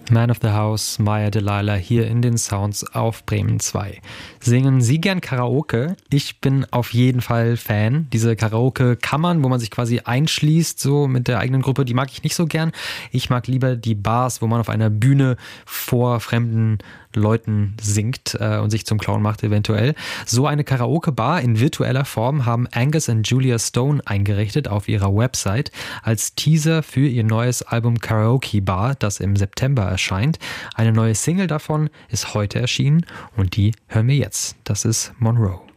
Man of the House, Maya Delilah hier in den Sounds auf Bremen 2. Singen Sie gern Karaoke? Ich bin auf jeden Fall Fan. Diese Karaoke-Kammern, wo man sich quasi einschließt, so mit der eigenen Gruppe, die mag ich nicht so gern. Ich mag lieber die Bars, wo man auf einer Bühne vor fremden Leuten singt und sich zum Clown macht eventuell. So eine Karaoke-Bar in virtueller Form haben Angus und Julia Stone eingerichtet auf ihrer Website als Teaser für ihr neues Album Karaoke Bar, das im September erscheint. Eine neue Single davon ist heute erschienen und die hören wir jetzt. Das ist Monroe.